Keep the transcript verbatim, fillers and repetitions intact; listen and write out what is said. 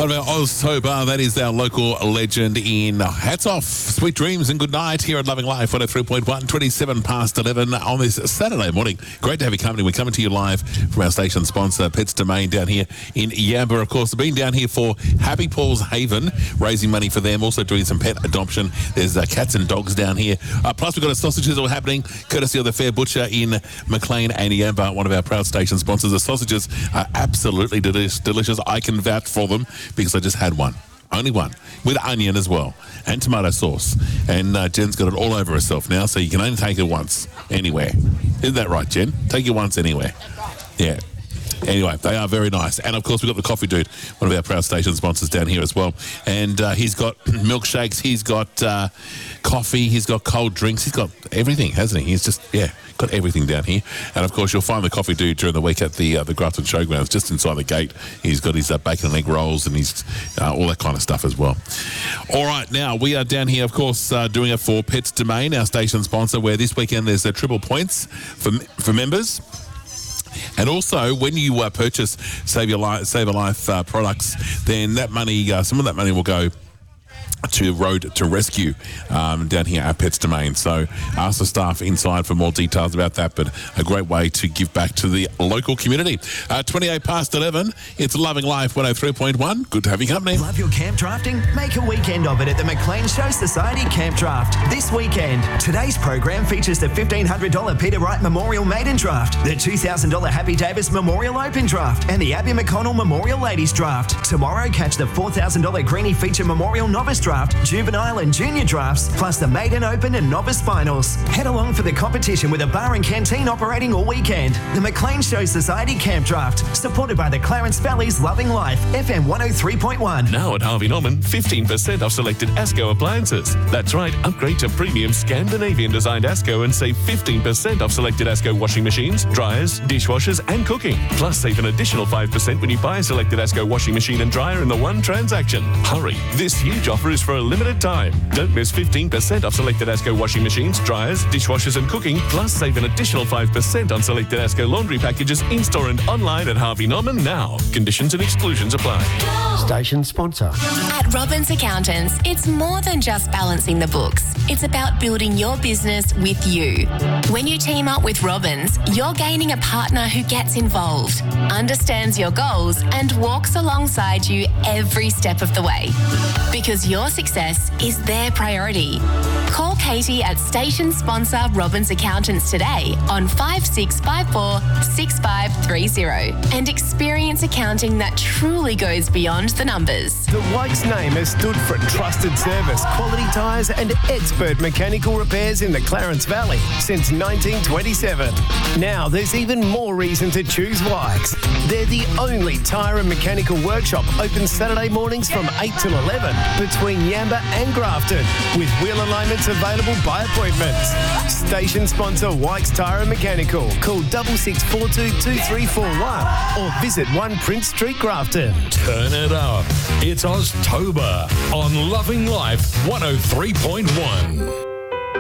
Part of our Oztober, that is our local legend in Hats Off, Sweet Dreams and Good Night here at Loving Life, one oh three point one, twenty-seven past eleven on this Saturday morning. Great to have you company. We're coming to you live from our station sponsor, Pets Domain, down here in Yamba. Of course, been down here for Happy Paul's Haven, raising money for them, also doing some pet adoption. There's uh, cats and dogs down here. Uh, plus, we've got a sausages all happening, courtesy of the Fair Butcher in Maclean and Yamba, one of our proud station sponsors. The sausages are absolutely delish- delicious. I can vouch for them, because I just had one. Only one. With onion as well. And tomato sauce. And uh, Jen's got it all over herself now, so you can only take it once. Anywhere. Isn't that right, Jen? Take it once anywhere. Yeah. Anyway, they are very nice. And, of course, we've got the Coffee Dude, one of our proud station sponsors down here as well. And uh, he's got milkshakes, he's got uh, coffee, he's got cold drinks, he's got everything, hasn't he? He's just, yeah, got everything down here. And, of course, you'll find the Coffee Dude during the week at the uh, the Grafton Showgrounds, just inside the gate. He's got his uh, bacon and egg rolls and he's uh, all that kind of stuff as well. All right, now, we are down here, of course, uh, doing it for Pets Domain, our station sponsor, where this weekend there's uh, triple points for for members. And also, when you uh, purchase Save Your Life, Save a Life uh, products, then that money, uh, some of that money will go to Road to Rescue um, down here at Pets Domain. So ask the staff inside for more details about that, but a great way to give back to the local community. Uh, twenty-eight past eleven, it's Loving Life one oh three point one. Good to have you company. Love your camp drafting? Make a weekend of it at the Maclean Show Society Camp Draft. This weekend, today's program features the fifteen hundred dollars Peter Wright Memorial Maiden Draft, the two thousand dollars Happy Davis Memorial Open Draft, and the Abby McConnell Memorial Ladies Draft. Tomorrow, catch the four thousand dollars Greenie Feature Memorial Novice Draft, juvenile and junior drafts, plus the maiden open and novice finals. Head along for the competition with a bar and canteen operating all weekend. The Maclean Show Society Camp Draft, supported by the Clarence Valley's Loving Life, F M one oh three point one. Now at Harvey Norman, fifteen percent off selected ASCO appliances. That's right, upgrade to premium Scandinavian designed ASCO and save fifteen percent off selected ASCO washing machines, dryers, dishwashers and cooking. Plus save an additional five percent when you buy a selected ASCO washing machine and dryer in the one transaction. Hurry, this huge offer is for a limited time. Don't miss fifteen percent off selected ASCO washing machines, dryers, dishwashers and cooking, plus save an additional five percent on selected ASCO laundry packages in-store and online at Harvey Norman now. Conditions and exclusions apply. Station sponsor. At Robbins Accountants, it's more than just balancing the books. It's about building your business with you. When you team up with Robbins, you're gaining a partner who gets involved, understands your goals and walks alongside you every step of the way. Because your success is their priority. Call Katie at station sponsor Robbins Accountants today on five six five four, six five three zero and experience accounting that truly goes beyond the numbers. The White's name has stood for trusted service, quality tyres and expert mechanical repairs in the Clarence Valley since nineteen twenty-seven. Now there's even more reason to choose White's. They're the only tyre and mechanical workshop open Saturday mornings from eight till eleven between Yamba and Grafton, with wheel alignments available by appointment. Station sponsor White's Tyre and Mechanical. Call six six four two, two three four one or visit one Prince Street, Grafton. Turn it up. It's Oztober on Loving Life one oh three point one.